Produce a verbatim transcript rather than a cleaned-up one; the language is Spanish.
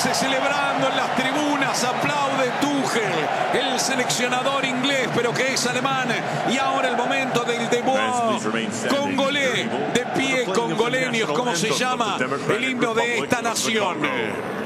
ingleses celebrando en las tribunas, aplaude Tuchel, el seleccionador inglés, pero que es alemán. Y ahora el momento del debut congolés, de pie congoleños, ¿cómo se llama el himno de esta nación?